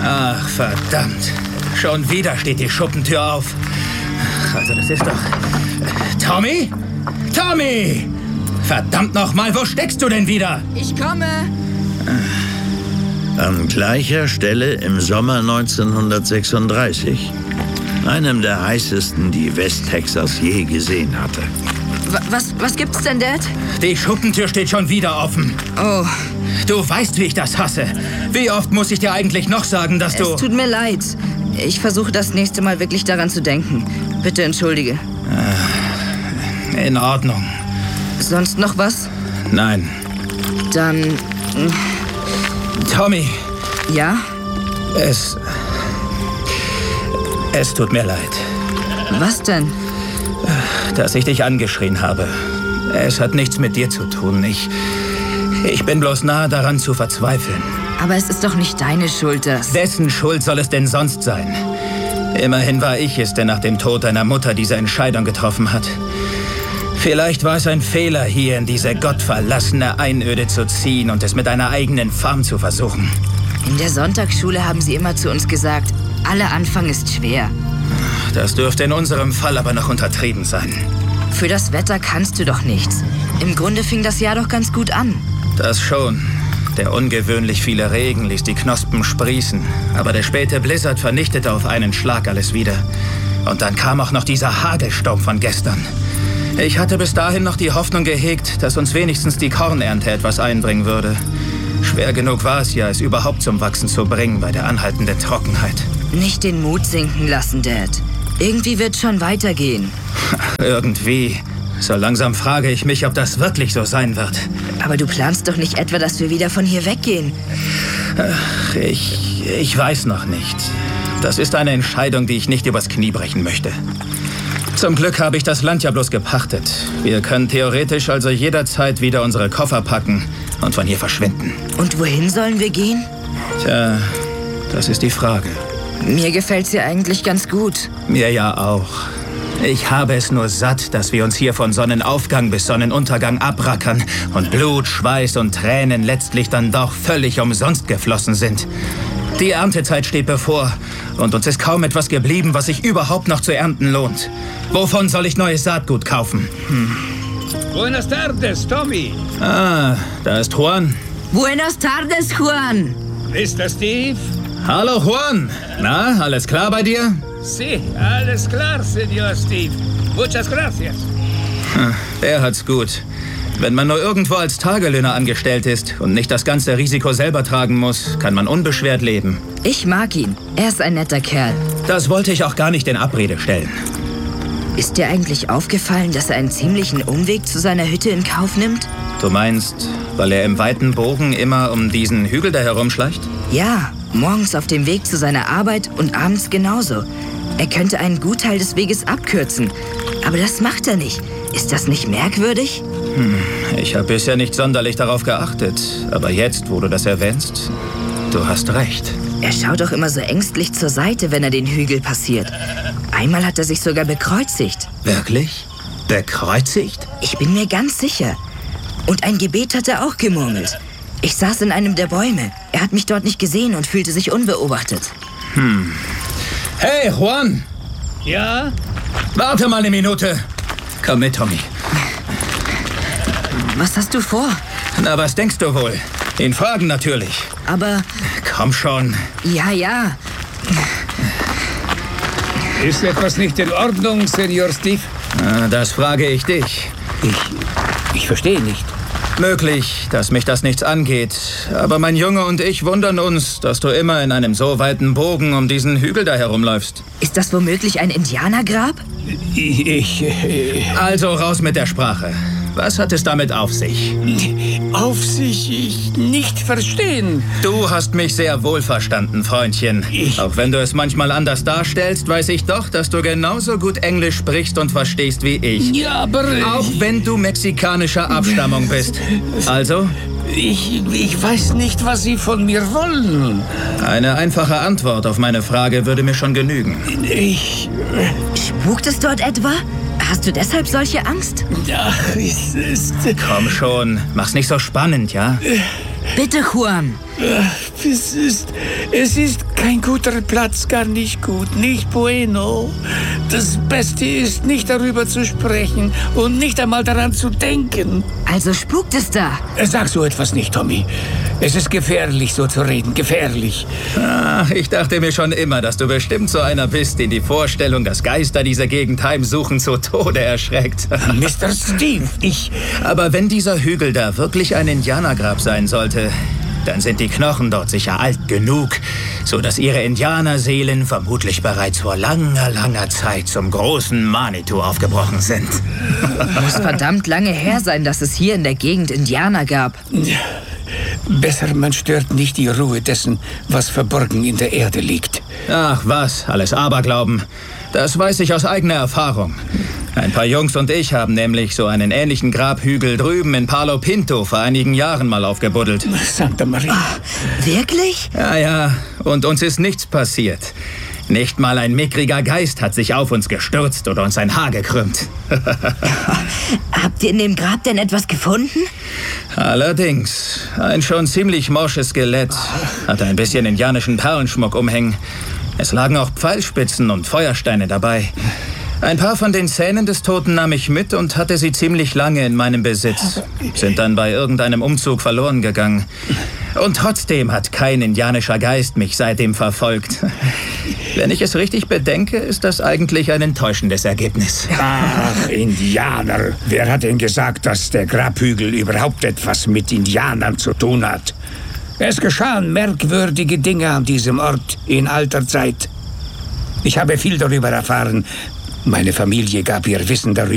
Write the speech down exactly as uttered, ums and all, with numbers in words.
Ach, verdammt. Schon wieder steht die Schuppentür auf. Also das ist doch... Tommy? Tommy! Verdammt nochmal, wo steckst du denn wieder? Ich komme. An gleicher Stelle im Sommer neunzehnhundertsechsunddreißig. Einem der heißesten, die Westtexas je gesehen hatte. Was, was gibt's denn, Dad? Die Schuppentür steht schon wieder offen. Oh. Du weißt, wie ich das hasse. Wie oft muss ich dir eigentlich noch sagen, dass du... Es tut mir leid. Ich versuche das nächste Mal wirklich daran zu denken. Bitte entschuldige. In Ordnung. Sonst noch was? Nein. Dann... Tommy. Ja? Es... Es tut mir leid. Was denn? Dass ich dich angeschrien habe. Es hat nichts mit dir zu tun. Ich... Ich bin bloß nahe daran zu verzweifeln. Aber es ist doch nicht deine Schuld, dass... Wessen Schuld soll es denn sonst sein? Immerhin war ich es, der nach dem Tod deiner Mutter diese Entscheidung getroffen hat. Vielleicht war es ein Fehler, hier in diese gottverlassene Einöde zu ziehen und es mit einer eigenen Farm zu versuchen. In der Sonntagsschule haben sie immer zu uns gesagt, aller Anfang ist schwer. Das dürfte in unserem Fall aber noch untertrieben sein. Für das Wetter kannst du doch nichts. Im Grunde fing das Jahr doch ganz gut an. Das schon. Der ungewöhnlich viele Regen ließ die Knospen sprießen. Aber der späte Blizzard vernichtete auf einen Schlag alles wieder. Und dann kam auch noch dieser Hagelsturm von gestern. Ich hatte bis dahin noch die Hoffnung gehegt, dass uns wenigstens die Kornernte etwas einbringen würde. Schwer genug war es ja, es überhaupt zum Wachsen zu bringen bei der anhaltenden Trockenheit. Nicht den Mut sinken lassen, Dad. Irgendwie wird schon weitergehen. Irgendwie. So langsam frage ich mich, ob das wirklich so sein wird. Aber du planst doch nicht etwa, dass wir wieder von hier weggehen? Ach, ich, ich weiß noch nicht. Das ist eine Entscheidung, die ich nicht übers Knie brechen möchte. Zum Glück habe ich das Land ja bloß gepachtet. Wir können theoretisch also jederzeit wieder unsere Koffer packen und von hier verschwinden. Und wohin sollen wir gehen? Tja, das ist die Frage. Mir gefällt's hier eigentlich ganz gut. Mir ja auch. Ich habe es nur satt, dass wir uns hier von Sonnenaufgang bis Sonnenuntergang abrackern und Blut, Schweiß und Tränen letztlich dann doch völlig umsonst geflossen sind. Die Erntezeit steht bevor und uns ist kaum etwas geblieben, was sich überhaupt noch zu ernten lohnt. Wovon soll ich neues Saatgut kaufen? Hm. Buenas tardes, Tommy. Ah, da ist Juan. Buenas tardes, Juan. Mister Steve? Hallo, Juan. Na, alles klar bei dir? Sí, alles klar, Senor Steve. Muchas gracias. Hm, der hat's gut. Wenn man nur irgendwo als Tagelöhner angestellt ist und nicht das ganze Risiko selber tragen muss, kann man unbeschwert leben. Ich mag ihn. Er ist ein netter Kerl. Das wollte ich auch gar nicht in Abrede stellen. Ist dir eigentlich aufgefallen, dass er einen ziemlichen Umweg zu seiner Hütte in Kauf nimmt? Du meinst, weil er im weiten Bogen immer um diesen Hügel da herumschleicht? Ja, morgens auf dem Weg zu seiner Arbeit und abends genauso. Er könnte einen Gutteil des Weges abkürzen. Aber das macht er nicht. Ist das nicht merkwürdig? Hm, ich habe bisher nicht sonderlich darauf geachtet. Aber jetzt, wo du das erwähnst, du hast recht. Er schaut doch immer so ängstlich zur Seite, wenn er den Hügel passiert. Einmal hat er sich sogar bekreuzigt. Wirklich? Bekreuzigt? Ich bin mir ganz sicher. Und ein Gebet hat er auch gemurmelt. Ich saß in einem der Bäume. Er hat mich dort nicht gesehen und fühlte sich unbeobachtet. Hm. Hey, Juan! Ja? Warte mal eine Minute. Komm mit, Tommy. Was hast du vor? Na, was denkst du wohl? Ihn fragen natürlich. Aber... Komm schon. Ja, ja. Ist etwas nicht in Ordnung, Senor Steve? Na, das frage ich dich. Ich... ich verstehe nicht. Möglich, dass mich das nichts angeht. Aber mein Junge und ich wundern uns, dass du immer in einem so weiten Bogen um diesen Hügel da herumläufst. Ist das womöglich ein Indianergrab? Ich... ich äh, also raus mit der Sprache. Was hat es damit auf sich? Auf sich ich nicht verstehen. Du hast mich sehr wohl verstanden, Freundchen. Ich... Auch wenn du es manchmal anders darstellst, weiß ich doch, dass du genauso gut Englisch sprichst und verstehst wie ich. Ja, aber... Auch wenn du mexikanischer Abstammung bist. Also? Ich, ich weiß nicht, was Sie von mir wollen. Eine einfache Antwort auf meine Frage würde mir schon genügen. Ich... Spukt es dort etwa? Hast du deshalb solche Angst? Ja, es ist... Komm schon, mach's nicht so spannend, ja? Bitte, Juan. Es ist... Es ist Kein guter Platz, gar nicht gut, nicht bueno. Das Beste ist, nicht darüber zu sprechen und nicht einmal daran zu denken. Also spukt es da. Sag so etwas nicht, Tommy. Es ist gefährlich, so zu reden, gefährlich. Ah, ich dachte mir schon immer, dass du bestimmt so einer bist, den die Vorstellung, dass Geister diese Gegend heimsuchen, zu Tode erschreckt. Mister Steve, ich... Aber wenn dieser Hügel da wirklich ein Indianergrab sein sollte, dann sind die Knochen dort sicher alt genug, so dass ihre Indianerseelen vermutlich bereits vor langer, langer Zeit zum großen Manitou aufgebrochen sind. Muss verdammt lange her sein, dass es hier in der Gegend Indianer gab. Besser, man stört nicht die Ruhe dessen, was verborgen in der Erde liegt. Ach was, alles Aberglauben. Das weiß ich aus eigener Erfahrung. Ein paar Jungs und ich haben nämlich so einen ähnlichen Grabhügel drüben in Palo Pinto vor einigen Jahren mal aufgebuddelt. Santa Maria. Oh, wirklich? Ja, ja, und uns ist nichts passiert. Nicht mal ein mickriger Geist hat sich auf uns gestürzt oder uns ein Haar gekrümmt. Habt ihr in dem Grab denn etwas gefunden? Allerdings. Ein schon ziemlich morsches Skelett. Hatte ein bisschen indianischen Perlenschmuck umhängen. Es lagen auch Pfeilspitzen und Feuersteine dabei. Ein paar von den Zähnen des Toten nahm ich mit und hatte sie ziemlich lange in meinem Besitz. Sind dann bei irgendeinem Umzug verloren gegangen. Und trotzdem hat kein indianischer Geist mich seitdem verfolgt. Wenn ich es richtig bedenke, ist das eigentlich ein enttäuschendes Ergebnis. Ach, Indianer. Wer hat denn gesagt, dass der Grabhügel überhaupt etwas mit Indianern zu tun hat? Es geschahen merkwürdige Dinge an diesem Ort in alter Zeit. Ich habe viel darüber erfahren. Meine Familie gab ihr Wissen darüber